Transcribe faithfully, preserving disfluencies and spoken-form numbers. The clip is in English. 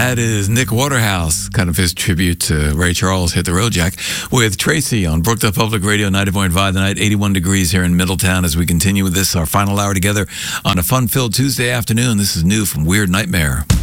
That is Nick Waterhouse, kind of his tribute to Ray Charles, Hit the Road Jack, with Tracy on Brookdale Public Radio, ninety point five the night, eighty-one degrees here in Middletown as we continue with this, our final hour together on a fun-filled Tuesday afternoon. This is new from Weird Nightmare.